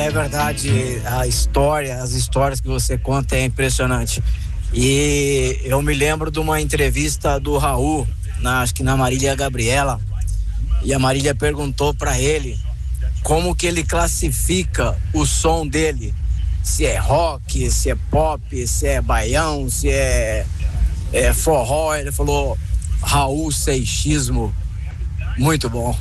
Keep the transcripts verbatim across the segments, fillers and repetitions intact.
É verdade, a história, as histórias que você conta é impressionante. E eu me lembro de uma entrevista do Raul, na, acho que na Marília Gabriela, e a Marília perguntou para ele como que ele classifica o som dele, se é rock, se é pop, se é baião, se é, é forró. Ele falou Raul Seixismo. Muito bom.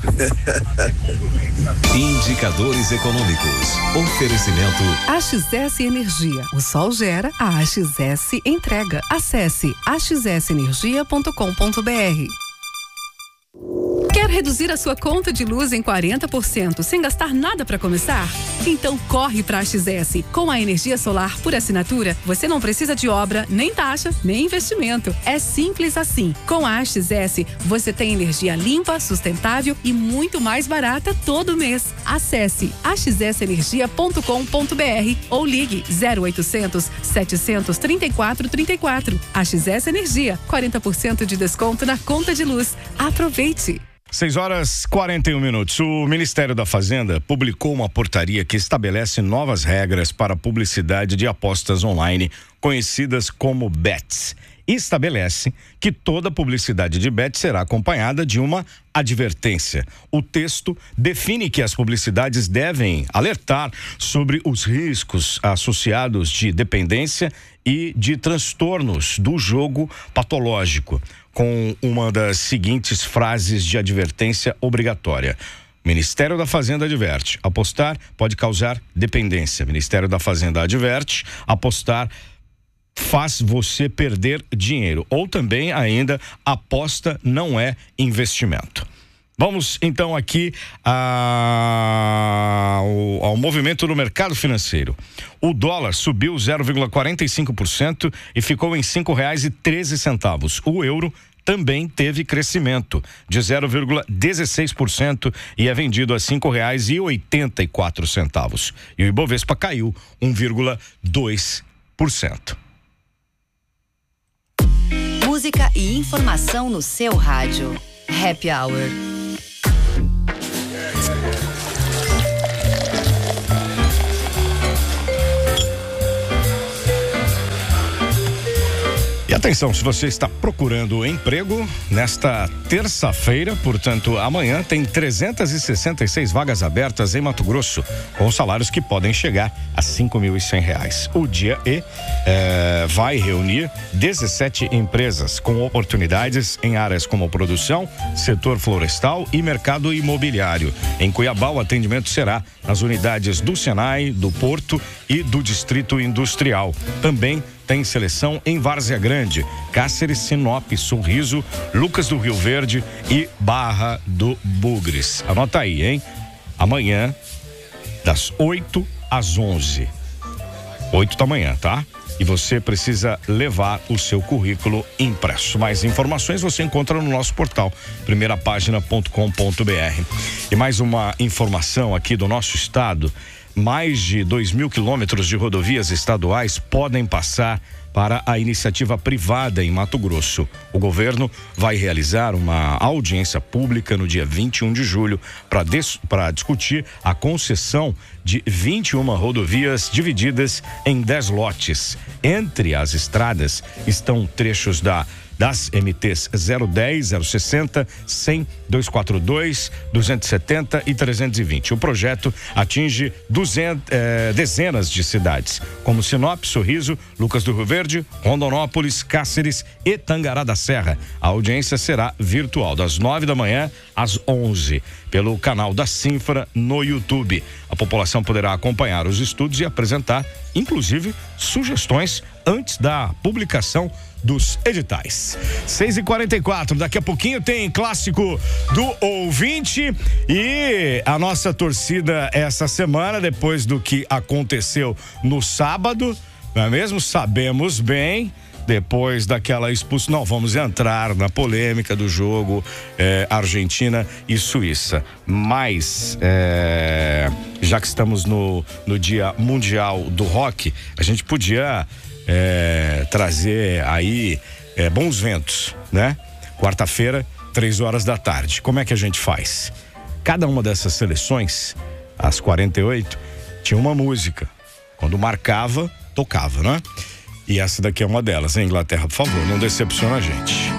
Indicadores econômicos. Oferecimento A X S Energia. O sol gera, a A X S entrega. Acesse a x s energia ponto com ponto b r. Quer reduzir a sua conta de luz em quarenta por cento sem gastar nada para começar? Então corre para a X S. Com a energia solar por assinatura, você não precisa de obra, nem taxa, nem investimento. É simples assim. Com a X S, você tem energia limpa, sustentável e muito mais barata todo mês. Acesse a x s energia ponto com ponto b r ou ligue zero oitocentos, setecentos, trinta e quatro, trinta e quatro. A X S Energia, quarenta por cento de desconto na conta de luz. Aproveite! seis horas e quarenta e um minutos. O Ministério da Fazenda publicou uma portaria que estabelece novas regras para a publicidade de apostas online, conhecidas como bets. Estabelece que toda publicidade de bet será acompanhada de uma advertência. O texto define que as publicidades devem alertar sobre os riscos associados de dependência e de transtornos do jogo patológico, com uma das seguintes frases de advertência obrigatória. Ministério da Fazenda adverte: apostar pode causar dependência. Ministério da Fazenda adverte: apostar faz você perder dinheiro. Ou também ainda, aposta não é investimento. Vamos então aqui a, ao, ao movimento no mercado financeiro. O dólar subiu zero vírgula quarenta e cinco por cento e ficou em cinco reais e treze centavos. O euro também teve crescimento de zero vírgula dezesseis por cento e é vendido a cinco reais e oitenta e quatro centavos. E o Ibovespa caiu um vírgula dois por cento. Música e informação no seu rádio. Happy Hour. E atenção, se você está procurando emprego, nesta terça-feira, portanto amanhã, tem trezentas e sessenta e seis vagas abertas em Mato Grosso, com salários que podem chegar a cinco mil e cem reais. O Dia E eh, vai reunir dezessete empresas com oportunidades em áreas como produção, setor florestal e mercado imobiliário. Em Cuiabá, o atendimento será nas unidades do Senai, do Porto e do Distrito Industrial. Também tem seleção em Várzea Grande, Cáceres, Sinop, Sorriso, Lucas do Rio Verde e Barra do Bugres. Anota aí, hein? Amanhã, das oito às onze. oito da manhã, tá? E você precisa levar o seu currículo impresso. Mais informações você encontra no nosso portal, primeira página ponto com ponto b r. E mais uma informação aqui do nosso estado: mais de dois mil quilômetros de rodovias estaduais podem passar para a iniciativa privada em Mato Grosso. O governo vai realizar uma audiência pública no dia vinte e um de julho para dis- para discutir a concessão de vinte e uma rodovias divididas em dez lotes. Entre as estradas estão trechos da das M Ts zero dez, zero sessenta, cem, duzentos e quarenta e dois, duzentos e setenta e trezentos e vinte. O projeto atinge duzentas, eh, dezenas de cidades, como Sinop, Sorriso, Lucas do Rio Verde, Rondonópolis, Cáceres e Tangará da Serra. A audiência será virtual, das nove da manhã às onze, pelo canal da Sinfra no YouTube. A população poderá acompanhar os estudos e apresentar, inclusive, sugestões antes da publicação dos editais. seis e quarenta e quatro, daqui a pouquinho tem clássico do ouvinte e a nossa torcida essa semana, depois do que aconteceu no sábado, não é mesmo? Sabemos bem, depois daquela expulsão, não vamos entrar na polêmica do jogo eh, Argentina e Suíça, mas eh, já que estamos no, no Dia Mundial do Rock, a gente podia É, trazer aí é, bons ventos, né? Quarta-feira, três horas da tarde. Como é que a gente faz? Cada uma dessas seleções, as quarenta e oito, tinha uma música. Quando marcava, tocava, né? E essa daqui é uma delas, hein, Inglaterra, por favor, não decepciona a gente.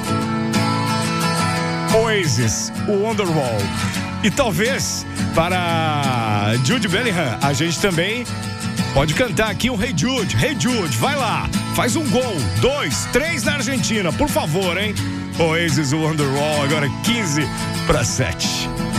Oasis, o Wonderwall. E talvez para Jude Bellingham, a gente também pode cantar aqui um Hey Jude, Hey Jude, vai lá, faz um gol, dois, três na Argentina, por favor, hein? Oasis, o Wonderwall, agora quinze para sete.